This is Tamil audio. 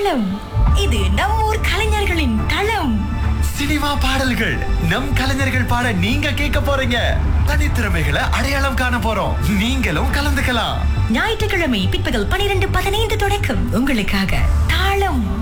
தாளம். இது நம் ஊர் கலைஞர்களின் தளம். சினிமா பாடல்கள் நம் கலைஞர்கள் பாட நீங்க கேட்க போறீங்க. தனித்திறமைகளை அடையாளம் காண போறோம். நீங்களும் கலந்துக்கலாம். ஞாயிற்றுக்கிழமை பிற்பகல் 12:15 தொடக்கம் உங்களுக்காக தாளம்.